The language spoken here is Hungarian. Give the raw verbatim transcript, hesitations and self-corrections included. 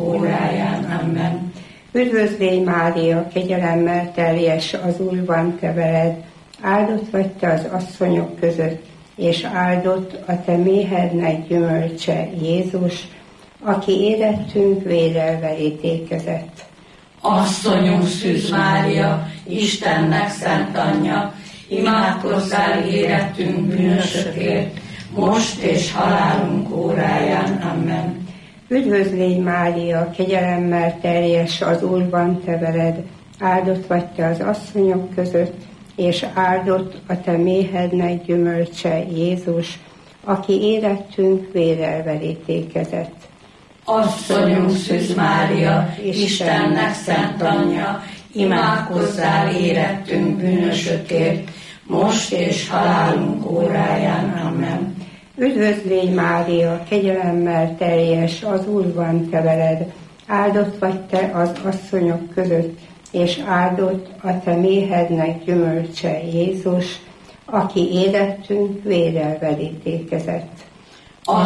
óráján. Amen. Üdvözlégy Mária, kegyelemmel teljes, az Úr van te veled, áldott vagy te az asszonyok között, és áldott a te méhednek gyümölcse, Jézus, aki érettünk vérrel verítékezett. Asszonyunk Szűz Mária, Istennek szent anyja, imádkozzál érettünk bűnösökért, most és halálunk óráján. Amen. Üdvözlégy Mária, kegyelemmel teljes, az Úr van te veled, áldott vagy te az asszonyok között, és áldott a te méhednek gyümölcse, Jézus, aki érettünk vérrel verítékezett. Asszonyunk Szűz Mária, Istennek szent anyja, imádkozzál érettünk bűnösökért, most és halálunk óráján. Amen. Üdvözlégy Mária, kegyelemmel teljes, az Úr van te veled, áldott vagy te az asszonyok között, és áldott a te méhednek gyümölcse, Jézus, aki érettünk vérrel verítékezett.